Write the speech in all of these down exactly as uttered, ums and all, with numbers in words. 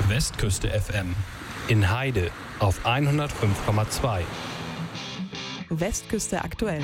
Westküste F M. In Heide auf hundertfünf Komma zwei. Westküste aktuell.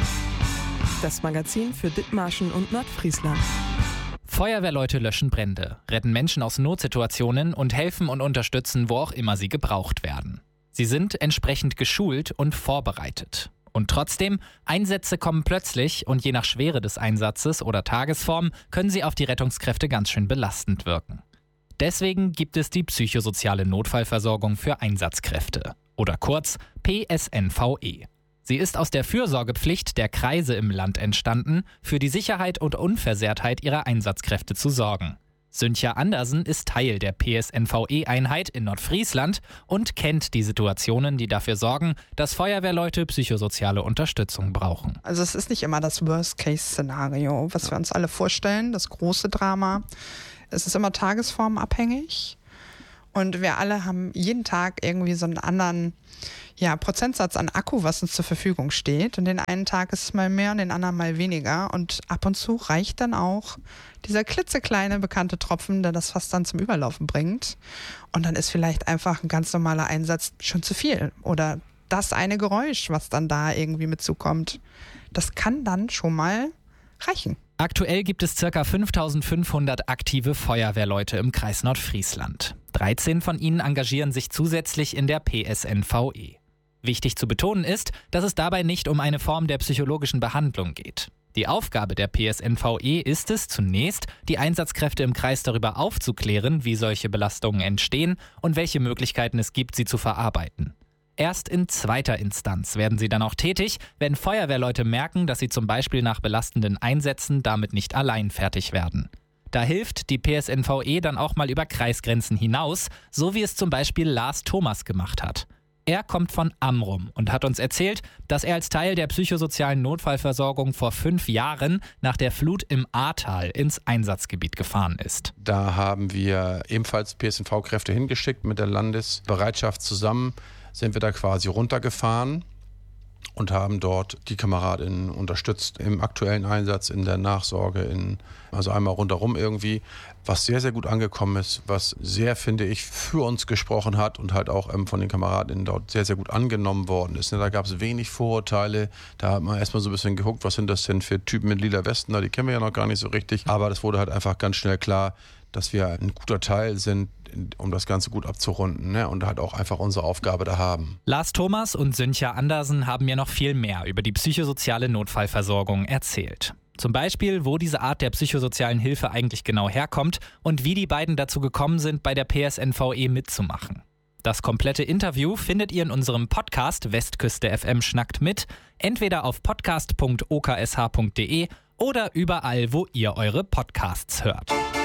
Das Magazin für Dithmarschen und Nordfriesland. Feuerwehrleute löschen Brände, retten Menschen aus Notsituationen und helfen und unterstützen, wo auch immer sie gebraucht werden. Sie sind entsprechend geschult und vorbereitet. Und trotzdem, Einsätze kommen plötzlich und je nach Schwere des Einsatzes oder Tagesform können sie auf die Rettungskräfte ganz schön belastend wirken. Deswegen gibt es die psychosoziale Notfallversorgung für Einsatzkräfte oder kurz P S N V E. Sie ist aus der Fürsorgepflicht der Kreise im Land entstanden, für die Sicherheit und Unversehrtheit ihrer Einsatzkräfte zu sorgen. Süncha Andersen ist Teil der P S N V E-Einheit in Nordfriesland und kennt die Situationen, die dafür sorgen, dass Feuerwehrleute psychosoziale Unterstützung brauchen. Also es ist nicht immer das Worst-Case-Szenario, was wir uns alle vorstellen, das große Drama. Es ist immer tagesformabhängig und wir alle haben jeden Tag irgendwie so einen anderen ja, Prozentsatz an Akku, was uns zur Verfügung steht. Und den einen Tag ist es mal mehr und den anderen mal weniger. Und ab und zu reicht dann auch dieser klitzekleine bekannte Tropfen, der das fast dann zum Überlaufen bringt. Und dann ist vielleicht einfach ein ganz normaler Einsatz schon zu viel. Oder das eine Geräusch, was dann da irgendwie mitzukommt. Das kann dann schon mal reichen. Aktuell gibt es ca. fünftausendfünfhundert aktive Feuerwehrleute im Kreis Nordfriesland. dreizehn von ihnen engagieren sich zusätzlich in der P S N V E. Wichtig zu betonen ist, dass es dabei nicht um eine Form der psychologischen Behandlung geht. Die Aufgabe der P S N V E ist es zunächst, die Einsatzkräfte im Kreis darüber aufzuklären, wie solche Belastungen entstehen und welche Möglichkeiten es gibt, sie zu verarbeiten. Erst in zweiter Instanz werden sie dann auch tätig, wenn Feuerwehrleute merken, dass sie zum Beispiel nach belastenden Einsätzen damit nicht allein fertig werden. Da hilft die P S N V E dann auch mal über Kreisgrenzen hinaus, so wie es zum Beispiel Lars Thomas gemacht hat. Er kommt von Amrum und hat uns erzählt, dass er als Teil der psychosozialen Notfallversorgung vor fünf Jahren nach der Flut im Ahrtal ins Einsatzgebiet gefahren ist. Da haben wir ebenfalls P S N V-Kräfte hingeschickt mit der Landesbereitschaft zusammen. Sind wir da quasi runtergefahren und haben dort die Kameradinnen unterstützt im aktuellen Einsatz, in der Nachsorge, in, also einmal rundherum irgendwie, was sehr, sehr gut angekommen ist, was sehr, finde ich, für uns gesprochen hat und halt auch ähm, von den Kameradinnen dort sehr, sehr gut angenommen worden ist. Da gab es wenig Vorurteile, da hat man erstmal so ein bisschen geguckt, was sind das denn für Typen mit lila Westen, die kennen wir ja noch gar nicht so richtig, aber das wurde halt einfach ganz schnell klar, dass wir ein guter Teil sind, um das Ganze gut abzurunden, ne? Und halt auch einfach unsere Aufgabe da haben. Lars Thomas und Süncha Andersen haben mir noch viel mehr über die psychosoziale Notfallversorgung erzählt. Zum Beispiel, wo diese Art der psychosozialen Hilfe eigentlich genau herkommt und wie die beiden dazu gekommen sind, bei der P S N V E mitzumachen. Das komplette Interview findet ihr in unserem Podcast Westküste F M schnackt mit, entweder auf podcast punkt o k s h punkt d e oder überall, wo ihr eure Podcasts hört.